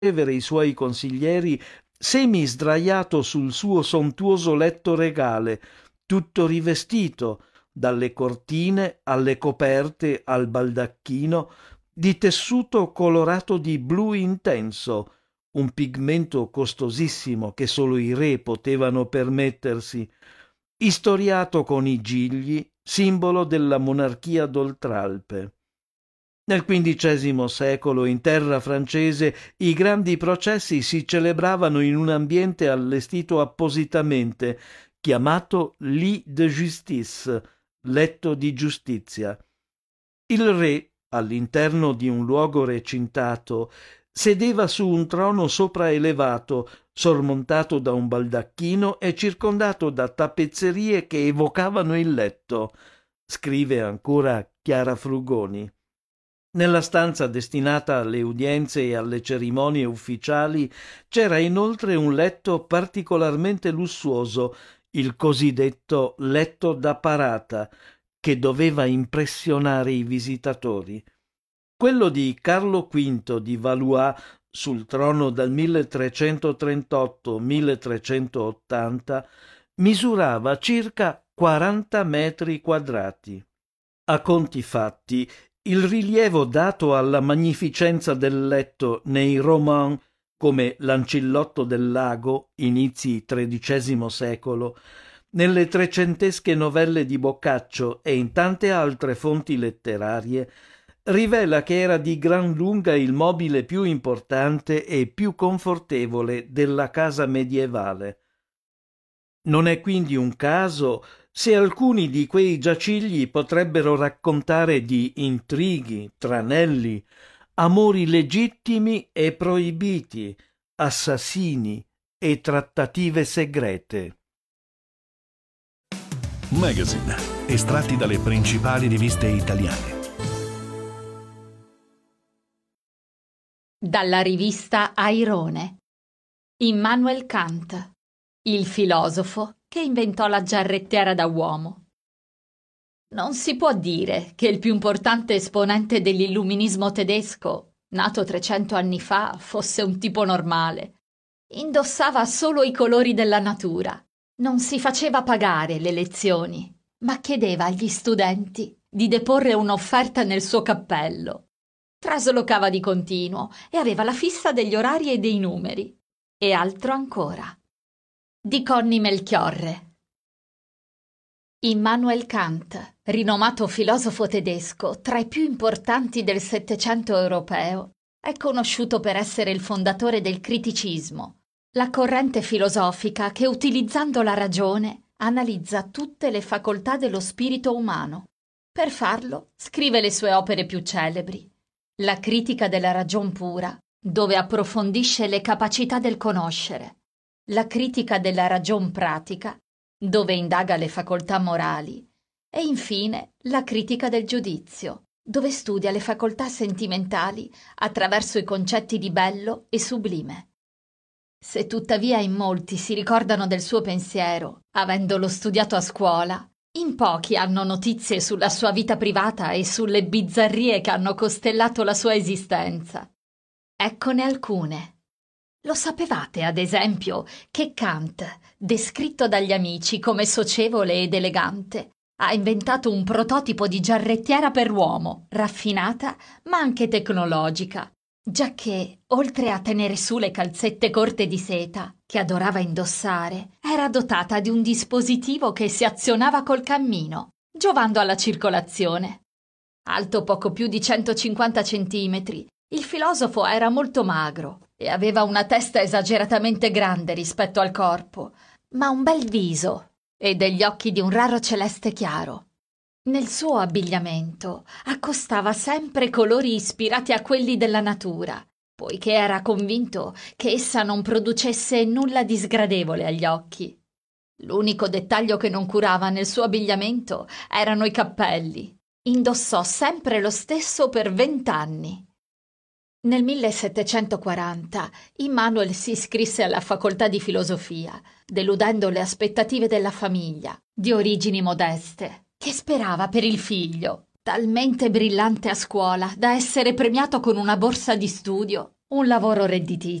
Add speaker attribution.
Speaker 1: ricevere i suoi consiglieri semi sdraiato sul suo sontuoso letto regale, tutto rivestito, dalle cortine alle coperte al baldacchino, di tessuto colorato di blu intenso, un pigmento costosissimo che solo i re potevano permettersi, istoriato con i gigli, simbolo della monarchia d'Oltralpe. Nel XV secolo in terra francese i grandi processi si celebravano in un ambiente allestito appositamente, chiamato lit de justice, letto di giustizia. Il re, all'interno di un luogo recintato, sedeva su un trono sopraelevato, sormontato da un baldacchino e circondato da tappezzerie che evocavano il letto, scrive ancora Chiara Frugoni. Nella stanza destinata alle udienze e alle cerimonie ufficiali c'era inoltre un letto particolarmente lussuoso, il cosiddetto letto da parata, che doveva impressionare i visitatori. Quello di Carlo V di Valois sul trono dal 1338-1380 misurava circa 40 metri quadrati. A conti fatti, il rilievo dato alla magnificenza del letto nei roman come L'ancillotto del lago, inizi XIII secolo, nelle trecentesche novelle di Boccaccio e in tante altre fonti letterarie, rivela che era di gran lunga il mobile più importante e più confortevole della casa medievale. Non è quindi un caso se alcuni di quei giacigli potrebbero raccontare di intrighi, tranelli, amori legittimi e proibiti, assassini e trattative segrete.
Speaker 2: Magazine, estratti dalle principali riviste italiane.
Speaker 3: Dalla rivista Airone. Immanuel Kant, il filosofo che inventò la giarrettiera da uomo. Non si può dire che il più importante esponente dell'illuminismo tedesco, nato 300 anni fa, fosse un tipo normale. Indossava solo i colori della natura. Non si faceva pagare le lezioni, ma chiedeva agli studenti di deporre un'offerta nel suo cappello. Traslocava di continuo e aveva la fissa degli orari e dei numeri. E altro ancora. Di Conny Melchiorre. Immanuel Kant, rinomato filosofo tedesco tra i più importanti del Settecento europeo, è conosciuto per essere il fondatore del criticismo, la corrente filosofica che, utilizzando la ragione, analizza tutte le facoltà dello spirito umano. Per farlo, scrive le sue opere più celebri: La critica della ragion pura, dove approfondisce le capacità del conoscere; La critica della ragion pratica, dove indaga le facoltà morali; e infine La critica del giudizio, dove studia le facoltà sentimentali attraverso i concetti di bello e sublime. Se tuttavia in molti si ricordano del suo pensiero, avendolo studiato a scuola, in pochi hanno notizie sulla sua vita privata e sulle bizzarrie che hanno costellato la sua esistenza. Eccone alcune. Lo sapevate, ad esempio, che Kant, descritto dagli amici come socievole ed elegante, ha inventato un prototipo di giarrettiera per uomo, raffinata ma anche tecnologica, giacché, oltre a tenere su le calzette corte di seta, che adorava indossare, era dotata di un dispositivo che si azionava col cammino, giovando alla circolazione. Alto poco più di 150 centimetri, il filosofo era molto magro e aveva una testa esageratamente grande rispetto al corpo, ma un bel viso e degli occhi di un raro celeste chiaro. Nel suo abbigliamento accostava sempre colori ispirati a quelli della natura, poiché era convinto che essa non producesse nulla di sgradevole agli occhi. L'unico dettaglio che non curava nel suo abbigliamento erano i cappelli. Indossò sempre lo stesso per 20 anni. Nel 1740 Immanuel si iscrisse alla facoltà di filosofia, deludendo le aspettative della famiglia, di origini modeste, che sperava per il figlio, talmente brillante a scuola da essere premiato con una borsa di studio, un lavoro redditizio.